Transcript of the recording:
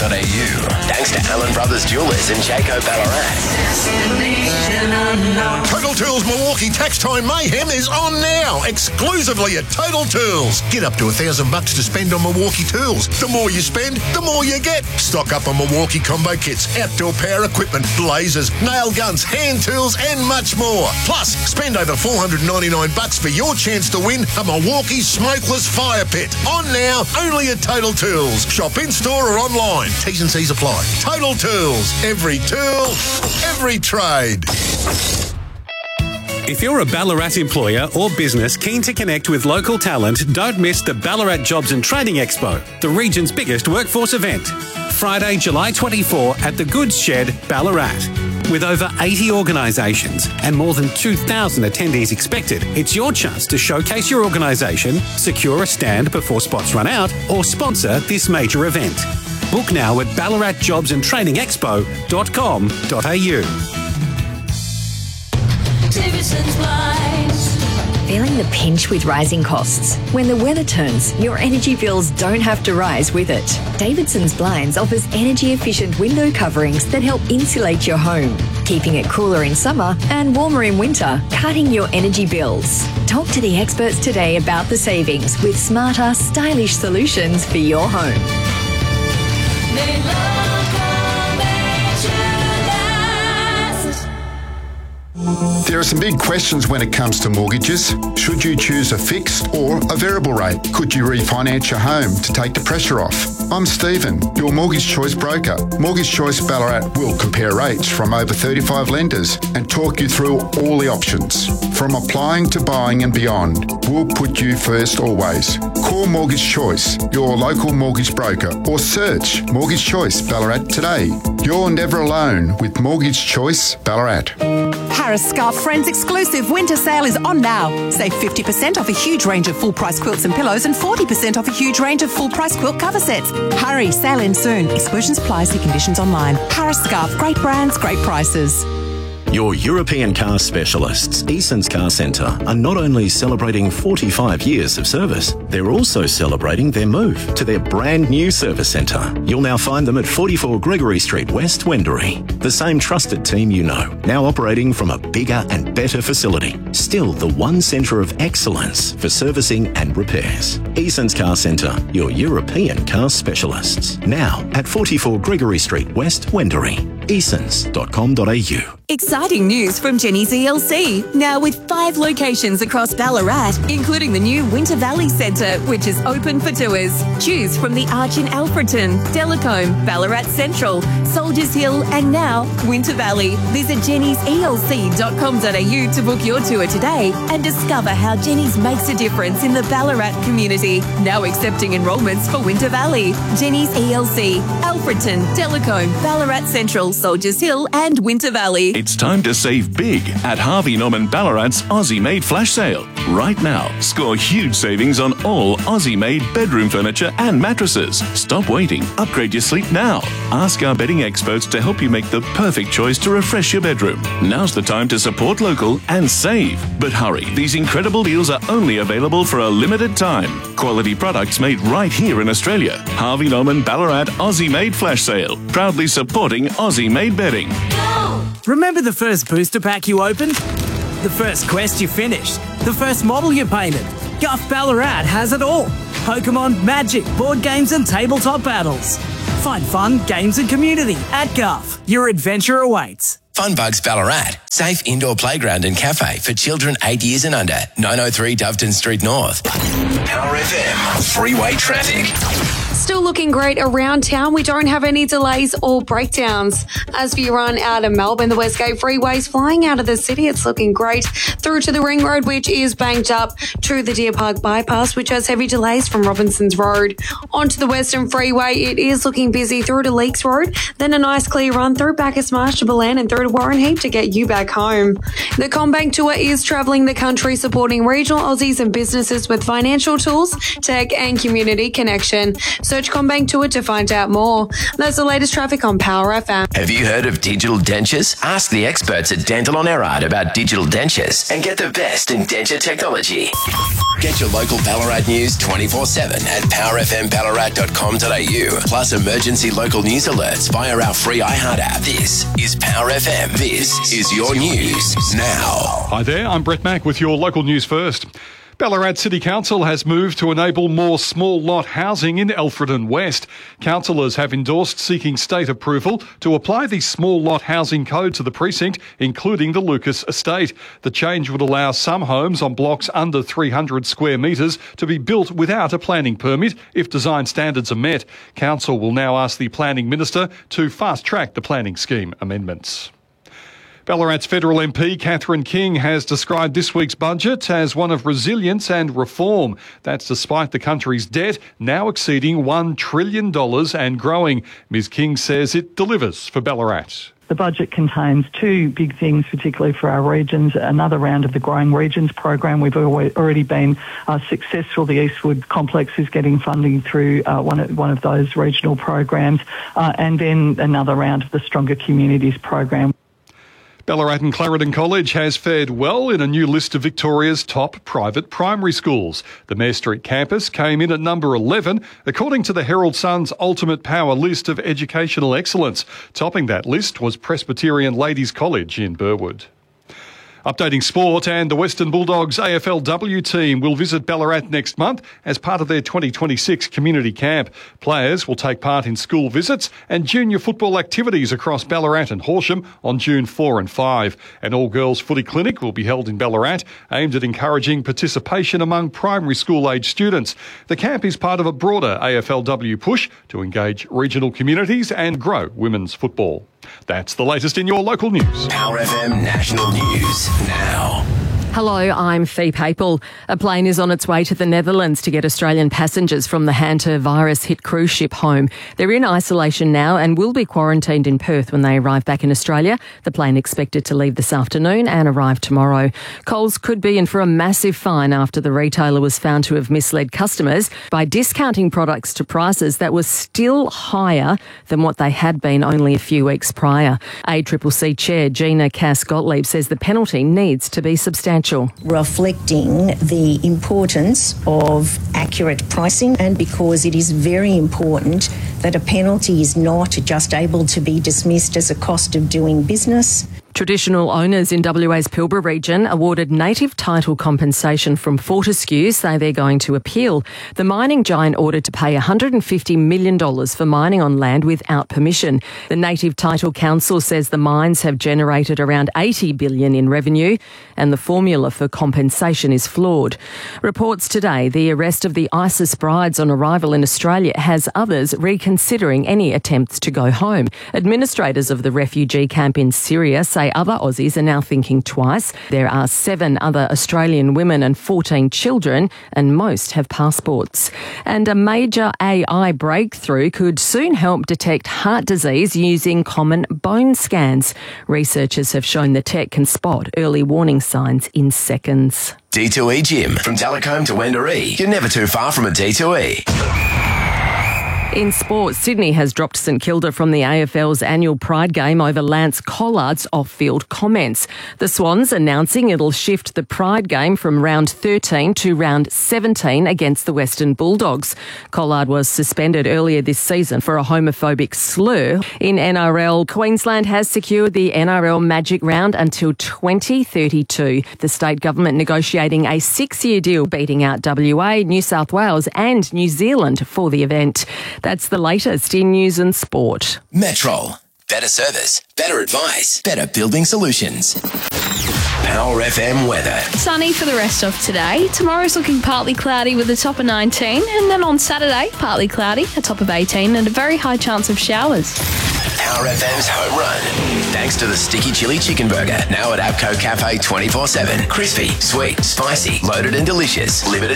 Thanks to Allen Brothers Jewelers and Jayco Ballarat. Total Tools Milwaukee Tax Time Mayhem is on now, exclusively at Total Tools. Get up to $1,000 to spend on Milwaukee tools. The more you spend, the more you get. Stock up on Milwaukee combo kits, outdoor power equipment, lasers, nail guns, hand tools, and much more. Plus, spend over $499 for your chance to win a Milwaukee smokeless fire pit. On now, only at Total Tools. Shop in-store or online. T's and C's apply. Total Tools. Every tool, every trade. If you're a Ballarat employer or business keen to connect with local talent, don't miss the Ballarat Jobs and Training Expo, the region's biggest workforce event. Friday, July 24 at the Goods Shed, Ballarat. With over 80 organisations and more than 2,000 attendees expected, it's your chance to showcase your organisation, secure a stand before spots run out, or sponsor this major event. Book now at ballaratjobsandtrainingexpo.com.au. Davidson's Blinds. Feeling the pinch with rising costs? When the weather turns, your energy bills don't have to rise with it. Davidson's Blinds offers energy-efficient window coverings that help insulate your home, keeping it cooler in summer and warmer in winter, cutting your energy bills. Talk to the experts today about the savings with smarter, stylish solutions for your home. There are some big questions when it comes to mortgages. Should you choose a fixed or a variable rate? Could you refinance your home to take the pressure off? I'm Stephen, your Mortgage Choice broker. Mortgage Choice Ballarat will compare rates from over 35 lenders and talk you through all the options. From applying to buying and beyond, we'll put you first always. Call Mortgage Choice, your local mortgage broker, or search Mortgage Choice Ballarat today. You're never alone with Mortgage Choice Ballarat. Harris Scarf Friends exclusive winter sale is on now. Save 50% off a huge range of full-price quilts and pillows and 40% off a huge range of full-price quilt cover sets. Hurry, sale ends soon. Exclusions apply, see conditions online. Harris Scarf, great brands, great prices. Your European car specialists, Eason's Car Centre, are not only celebrating 45 years of service, they're also celebrating their move to their brand new service centre. You'll now find them at 44 Gregory Street West, Wendouree. The same trusted team you know, now operating from a bigger and better facility. Still the one centre of excellence for servicing and repairs. Eason's Car Centre, your European car specialists. Now at 44 Gregory Street West, Wendouree. Easons.com.au. Exciting news from Jenny's ELC, now with 5 locations across Ballarat, including the new Winter Valley Centre, which is open for tours. Choose from the Arch in Alfredton, Delacombe, Ballarat Central, Soldiers Hill, and now Winter Valley. Visit jennyselc.com.au to book your tour today and discover how Jenny's makes a difference in the Ballarat community. Now accepting enrolments for Winter Valley. Jenny's ELC, Alfredton, Delacombe, Ballarat Central, Soldiers Hill, and Winter Valley. It's time to save big at Harvey Norman Ballarat's Aussie-made flash sale. Right now, score huge savings on all Aussie-made bedroom furniture and mattresses. Stop waiting. Upgrade your sleep now. Ask our bedding experts to help you make the perfect choice to refresh your bedroom. Now's the time to support local and save. But hurry, these incredible deals are only available for a limited time. Quality products made right here in Australia. Harvey Norman Ballarat Aussie-made flash sale. Proudly supporting Aussie-made bedding. Remember the first booster pack you opened? The first quest you finished? The first model you painted? Guff Ballarat has it all. Pokemon, Magic, board games and tabletop battles. Find fun, games and community at Guff. Your adventure awaits. Funbugs Ballarat. Safe indoor playground and cafe for children 8 years and under. 903 Doveton Street North. Power FM. Freeway traffic. Still looking great around town. We don't have any delays or breakdowns. As we run out of Melbourne, the Westgate Freeway's flying out of the city. It's looking great. Through to the Ring Road, which is banked up to the Deer Park Bypass, which has heavy delays from Robinson's Road. Onto the Western Freeway, it is looking busy through to Leakes Road. Then a nice clear run through Bacchus Marsh to Belen and through to Warren Heap to get you back home. The CommBank Tour is travelling the country supporting regional Aussies and businesses with financial tools, tech and community connection. Search CommBank Tour to find out more. That's the latest traffic on Power FM. Have you heard of digital dentures? Ask the experts at Dental on Erard about digital dentures and get the best in denture technology. Get your local Ballarat news 24/7 at powerfmballarat.com.au. Plus emergency local news alerts via our free iHeart app. This is Power FM. This is your news now. Hi there, I'm Brett Mack with your local news first. Ballarat City Council has moved to enable more small lot housing in Alfredton West. Councillors have endorsed seeking state approval to apply the small lot housing code to the precinct, including the Lucas estate. The change would allow some homes on blocks under 300 square metres to be built without a planning permit if design standards are met. Council will now ask the Planning Minister to fast-track the planning scheme amendments. Ballarat's federal MP Catherine King has described this week's budget as one of resilience and reform. That's despite the country's debt now exceeding $1 trillion and growing. Ms King says it delivers for Ballarat. The budget contains two big things, particularly for our regions. Another round of the Growing Regions program. We've already been successful. The Eastwood Complex is getting funding through one of those regional programs. And then another round of the Stronger Communities program. Ballarat and Clarendon College has fared well in a new list of Victoria's top private primary schools. The Mare Street campus came in at number 11, according to the Herald Sun's Ultimate Power list of educational excellence. Topping that list was Presbyterian Ladies College in Burwood. Updating sport, and the Western Bulldogs AFLW team will visit Ballarat next month as part of their 2026 community camp. Players will take part in school visits and junior football activities across Ballarat and Horsham on June 4 and 5. An all-girls footy clinic will be held in Ballarat, aimed at encouraging participation among primary school-age students. The camp is part of a broader AFLW push to engage regional communities and grow women's football. That's the latest in your local news. Power FM National News now. Hello, I'm Fee Papel. A plane is on its way to the Netherlands to get Australian passengers from the hantavirus-hit cruise ship home. They're in isolation now and will be quarantined in Perth when they arrive back in Australia. The plane expected to leave this afternoon and arrive tomorrow. Coles could be in for a massive fine after the retailer was found to have misled customers by discounting products to prices that were still higher than what they had been only a few weeks prior. ACCC Chair Gina Cass-Gottlieb says the penalty needs to be substantial. Reflecting the importance of accurate pricing, and because it is very important that a penalty is not just able to be dismissed as a cost of doing business. Traditional owners in WA's Pilbara region awarded native title compensation from Fortescue say they're going to appeal. The mining giant ordered to pay $150 million for mining on land without permission. The Native Title Council says the mines have generated around $80 billion in revenue and the formula for compensation is flawed. Reports today the arrest of the ISIS brides on arrival in Australia has others reconsidering any attempts to go home. Administrators of the refugee camp in Syria say other Aussies are now thinking twice. There are 7 other Australian women and 14 children, and most have passports. And a major AI breakthrough could soon help detect heart disease using common bone scans. Researchers have shown the tech can spot early warning signs in seconds. D2E Gym. From Telecombe to Wendouree, you're never too far from a D2E. In sport, Sydney has dropped St Kilda from the AFL's annual Pride game over Lance Collard's off-field comments. The Swans announcing it'll shift the Pride game from round 13 to round 17 against the Western Bulldogs. Collard was suspended earlier this season for a homophobic slur. In NRL, Queensland has secured the NRL Magic Round until 2032. The state government negotiating a 6-year deal beating out WA, New South Wales and New Zealand for the event. That's the latest in news and sport. Metrol. Better service, better advice, better building solutions. Power FM weather. Sunny for the rest of today. Tomorrow's looking partly cloudy with a top of 19. And then on Saturday, partly cloudy, a top of 18 and a very high chance of showers. Power FM's home run. Thanks to the Sticky Chili Chicken Burger. Now at Abco Cafe 24/7. Crispy, sweet, spicy, loaded and delicious. Limited